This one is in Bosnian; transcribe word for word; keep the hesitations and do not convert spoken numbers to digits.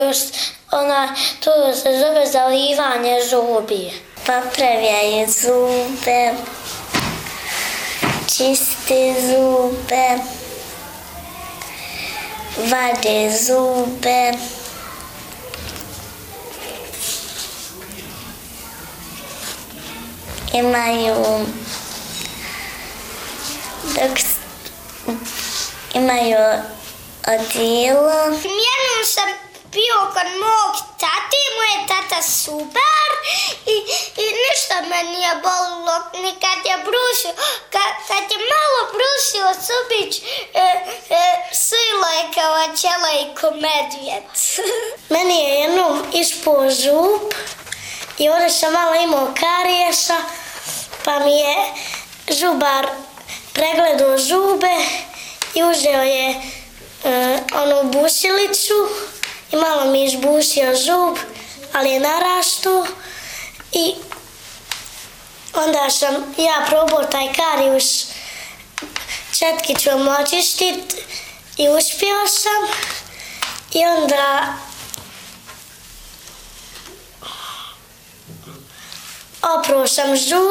Još ona, to se zove zalivanje zubi. Popravljaju zube, čiste zube, vade zube. Imaju dok imaju odijelo. Jednom sam bio kod mog tati, moj tata super i, i ništa me nije bolilo. Ni kad je brusio, kad, kad je malo brusio zubić, e, e, silo je kao ćela i ko medvjed. Meni je jednom ispao zub i onda sam malo imao karijesa, pa mi je zubar pregledao zube i uzeo je uh, onu busilicu i malo mi izbusio zub, ali je narastao i onda sam ja probao taj karijus četkicom očistit i uspio sam i onda oprao sam zub.